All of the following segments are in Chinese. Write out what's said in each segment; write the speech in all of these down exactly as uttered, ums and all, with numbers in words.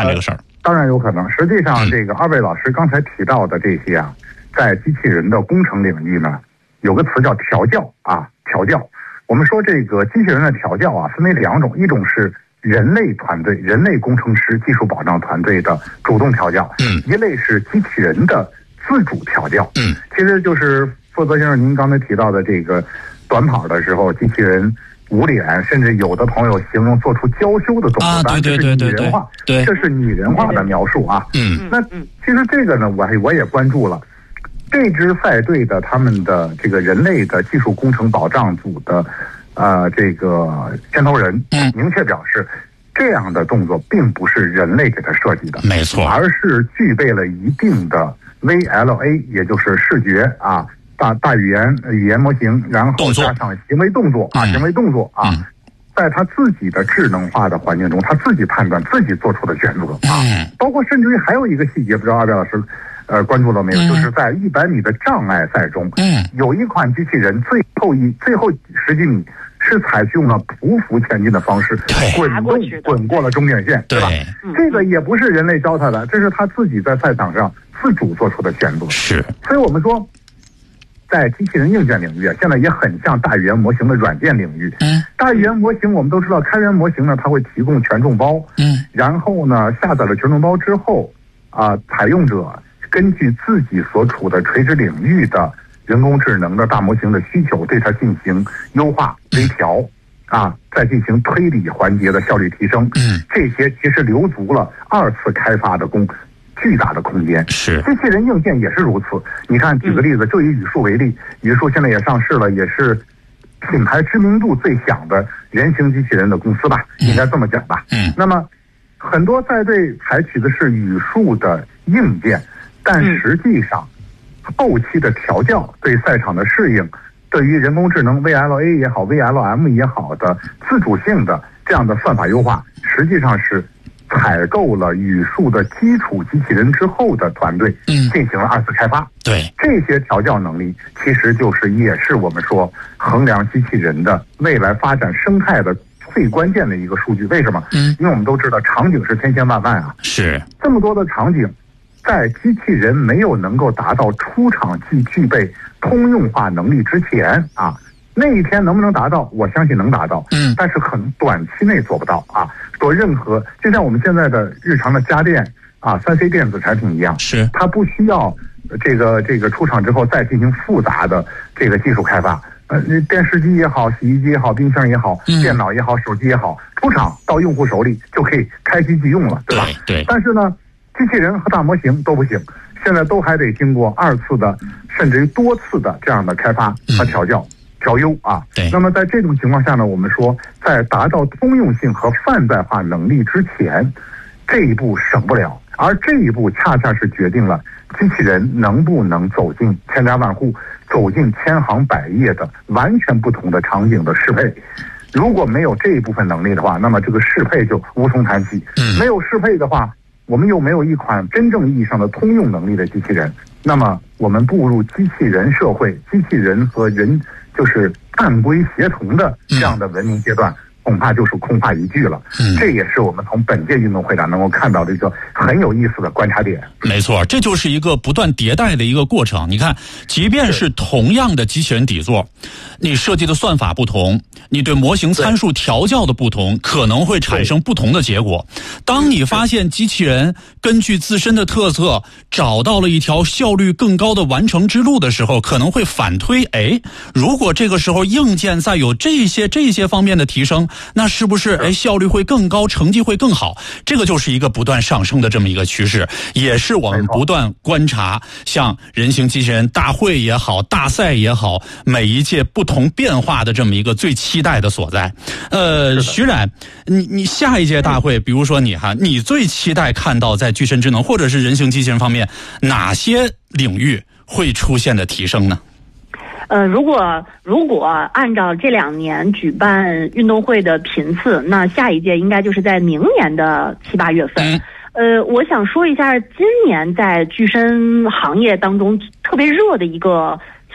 看这个事儿、呃？ 当然有可能。实际上，这个二位老师刚才提到的这些啊，在机器人的工程领域呢，有个词叫调教啊，调教。我们说这个机器人的调教啊，分为两种，一种是人类团队、人类工程师、技术保障团队的主动调教，嗯，一类是机器人的自主调教，嗯，其实就是负责先生您刚才提到的这个短跑的时候，机器人捂脸，甚至有的朋友形容做出娇羞的动作， 啊，对对对对对， 对，这是拟人化的描述啊，嗯，那其实这个呢，我还我也关注了。这支赛队的他们的这个人类的技术工程保障组的，呃，这个牵头人明确表示，这样的动作并不是人类给他设计的， 没错， 而是具备了一定的 V L A， 也就是视觉啊、大大语言语言模型，然后加上行为动作啊，行为动作啊，在他自己的智能化的环境中，他自己判断、自己做出的选择啊，包括甚至于还有一个细节，不知道二位老师。呃，关注了没有？嗯、就是在一百米的障碍赛中，嗯，有一款机器人最后一最后十几米是采用了匍匐前进的方式，滚动滚过了终点线，对吧？嗯、这个也不是人类教他的，这是他自己在赛场上自主做出的选择。 是， 所以我们说，在机器人硬件领域啊，现在也很像大语言模型的软件领域。嗯，大语言模型我们都知道，开源模型呢，它会提供权重包，嗯，然后呢，下载了权重包之后，啊、呃，采用者。根据自己所处的垂直领域的人工智能的大模型的需求，对它进行优化、微调，啊，再进行推理环节的效率提升。嗯，这些其实留足了二次开发的工巨大的空间。 是， 机器人硬件也是如此。你看，举个例子，就以语数为例，语数现在也上市了，也是品牌知名度最响的人形机器人的公司吧，应该这么讲吧。嗯，那么很多赛队采取的是语数的硬件。但实际上，后期的调教对赛场的适应，对于人工智能 V L A 也好 V L M 也好的自主性的这样的算法优化，实际上是采购了语数的基础机器人之后的团队进行了二次开发。 对， 这些调教能力其实就是也是我们说衡量机器人的未来发展生态的最关键的一个数据。为什么？嗯，因为我们都知道场景是千千万万啊， 是这么多的场景。在机器人没有能够达到出厂即具备通用化能力之前啊，那一天能不能达到？我相信能达到，嗯，但是可能短期内做不到啊。做任何就像我们现在的日常的家电啊、三 C 电子产品一样， 是它不需要这个这个出厂之后再进行复杂的这个技术开发。呃，电视机也好，洗衣机也好，冰箱也好，嗯、电脑也好，手机也好，出厂到用户手里就可以开机即用了，对吧？ 对。对， 但是呢。机器人和大模型都不行，现在都还得经过二次的，甚至于多次的这样的开发和调教、嗯、调优啊。 对。 那么在这种情况下呢，我们说，在达到通用性和泛在化能力之前，这一步省不了，而这一步恰恰是决定了机器人能不能走进千家万户、走进千行百业的完全不同的场景的适配。如果没有这一部分能力的话，那么这个适配就无从谈起。嗯。没有适配的话，我们又没有一款真正意义上的通用能力的机器人，那么我们步入机器人社会，机器人和人就是按规协同的这样的文明阶段，恐怕就是空话一句了。嗯，这也是我们从本届运动会上能够看到的一个很有意思的观察点。 没错，这就是一个不断迭代的一个过程。你看，即便是同样的机器人底座，你设计的算法不同，你对模型参数调教的不同，可能会产生不同的结果。当你发现机器人根据自身的特色找到了一条效率更高的完成之路的时候，可能会反推，哎，如果这个时候硬件再有这些这些方面的提升，那是不是哎效率会更高，成绩会更好？这个就是一个不断上升的这么一个趋势，也是我们不断观察像人形机器人大会也好，大赛也好，每一届不同变化的这么一个最期待的所在。呃，徐冉，你你下一届大会，比如说你哈，你最期待看到在具身智能或者是人形机器人方面哪些领域会出现的提升呢？ 呃，如果如果按照这两年举办运动会的频次，那下一届应该就是在明年的七八月份。呃，我想说一下今年在具身行业当中特别热的一个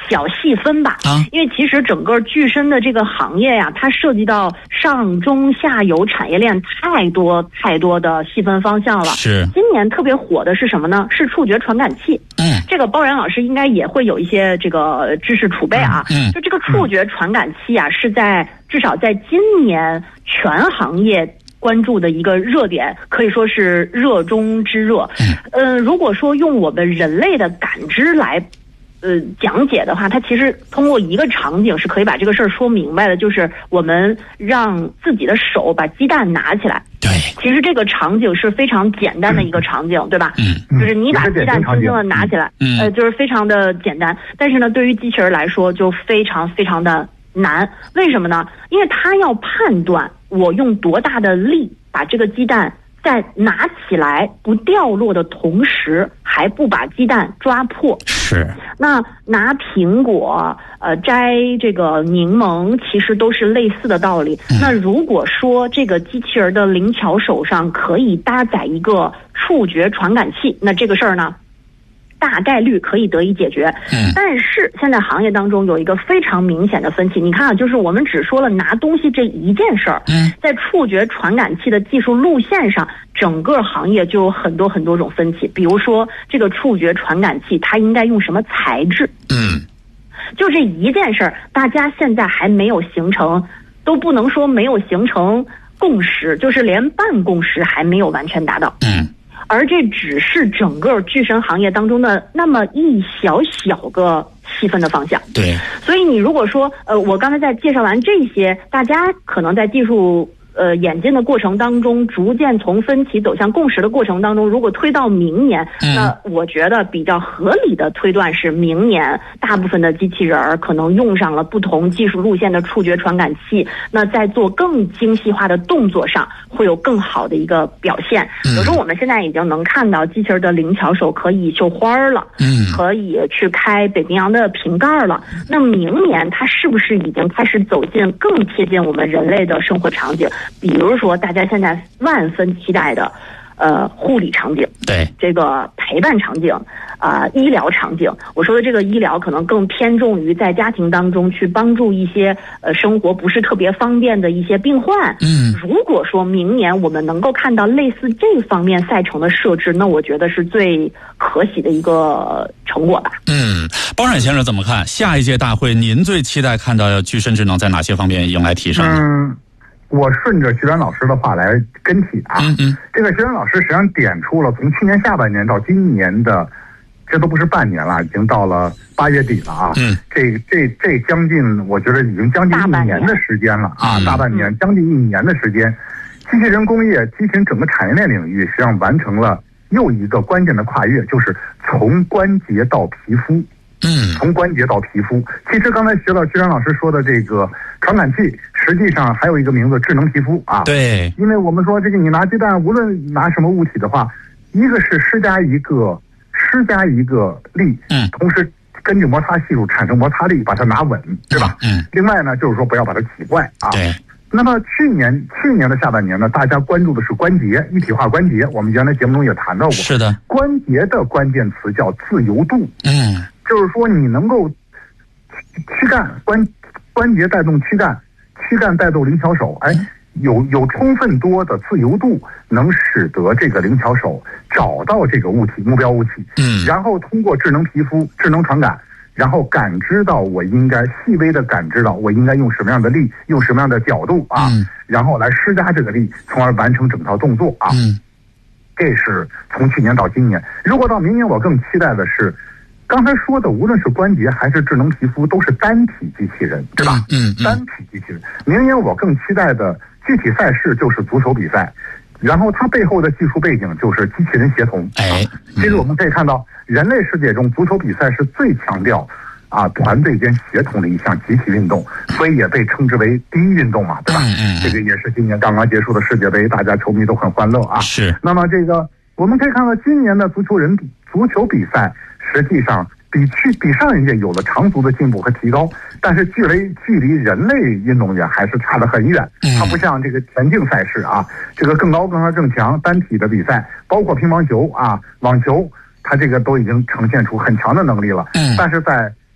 小细分吧， 啊， 因为其实整个具身的这个行业呀，它涉及到上中下游产业链太多太多的细分方向了。 是， 今年特别火的是什么呢？是触觉传感器。 嗯， 这个包然老师应该也会有一些这个知识储备啊。 嗯， 就这个触觉传感器啊，是在至少在今年全行业关注的一个热点，可以说是热中之热。嗯，呃，如果说用我们人类的感知来呃讲解的话，它其实通过一个场景是可以把这个事儿说明白的，就是我们让自己的手把鸡蛋拿起来。 对， 其实这个场景是非常简单的一个场景，嗯、对吧？嗯，就是你把鸡蛋轻轻的拿起来， 嗯， 呃，就是非常的简单。但是呢，对于机器人来说就非常非常的难。为什么呢？因为它要判断我用多大的力把这个鸡蛋在拿起来不掉落的同时，还不把鸡蛋抓破。 是。 那拿苹果、呃摘这个柠檬，其实都是类似的道理。嗯、那如果说这个机器人的灵巧手上可以搭载一个触觉传感器，那这个事儿呢，大概率可以得以解决。嗯，但是现在行业当中有一个非常明显的分歧，你看啊，就是我们只说了拿东西这一件事儿，嗯，在触觉传感器的技术路线上，整个行业就有很多很多种分歧。比如说，这个触觉传感器它应该用什么材质？嗯，就这一件事儿，大家现在还没有形成，都不能说没有形成共识，就是连半共识还没有完全达到。嗯。而这只是整个具身行业当中的那么一小小个细分的方向。 对， 所以你如果说，呃，我刚才在介绍完这些，大家可能在技术呃演进的过程当中，逐渐从分歧走向共识的过程当中，如果推到明年，嗯、那我觉得比较合理的推断是，明年大部分的机器人儿可能用上了不同技术路线的触觉传感器，那在做更精细化的动作上会有更好的一个表现。比如说我们现在已经能看到机器人的灵巧手可以绣花了，嗯，可以去开北冰洋的瓶盖了。那明年它是不是已经开始走进更贴近我们人类的生活场景？比如说大家现在万分期待的呃护理场景， 对，这个陪伴场景，啊、呃、医疗场景。我说的这个医疗可能更偏重于在家庭当中去帮助一些呃生活不是特别方便的一些病患。嗯，如果说明年我们能够看到类似这方面赛程的设置，那我觉得是最可喜的一个成果吧。 嗯，包冉先生怎么看下一届大会？您最期待看到具身智能在哪些方面迎来提升？ 嗯。我顺着徐冉老师的话来跟帖啊，嗯嗯，这个徐冉老师实际上点出了从去年下半年到今年的，这都不是半年了，已经到了八月底了啊，嗯，这这这将近，我觉得已经将近一年的时间了啊，大半年，将近一年的时间，机器人工业、机器人整个产业链领域实际上完成了又一个关键的跨越，就是从关节到皮肤。嗯，从关节到皮肤。其实刚才学到徐冉老师说的这个传感器，实际上还有一个名字，智能皮肤啊。 对， 因为我们说这个你拿鸡蛋，无论拿什么物体的话，一个是施加一个施加一个力，嗯，同时根据摩擦系数产生摩擦力，把它拿稳，对吧？嗯。另外呢，就是说不要把它挤坏啊。 对。 那么去年去年的下半年呢，大家关注的是关节一体化关节，我们原来节目中也谈到过。 是的。 关节的关键词叫自由度。嗯。就是说，你能够躯干关关节带动躯干，躯干带动灵巧手，哎，有有充分多的自由度，能使得这个灵巧手找到这个物体目标物体，嗯，然后通过智能皮肤、智能传感，然后感知到我应该细微的感知到我应该用什么样的力，用什么样的角度啊，嗯、然后来施加这个力，从而完成整套动作啊。嗯，这是从去年到今年。如果到明年，我更期待的是。刚才说的，无论是关节还是智能皮肤，都是单体机器人，对吧？嗯，嗯单体机器人。明年我更期待的具体赛事就是足球比赛，然后它背后的技术背景就是机器人协同。哎，其实我们可以看到，人类世界中足球比赛是最强调啊团队间协同的一项集体运动，所以也被称之为第一运动嘛，对吧？嗯嗯。这个也是今年刚刚结束的世界杯，大家球迷都很欢乐啊。 是。 那么这个我们可以看到，今年的足球人足球比赛。实际上比去比上一届有了长足的进步和提高，但是距离距离人类运动员还是差得很远。它不像这个田径赛事啊，这个更高更高更强单体的比赛，包括乒乓球啊、网球，它这个都已经呈现出很强的能力了。但是在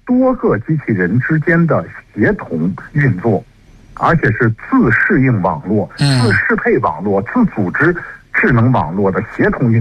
多个机器人之间的协同运作，而且是自适应网络、自适配网络、自组织智能网络的协同运作。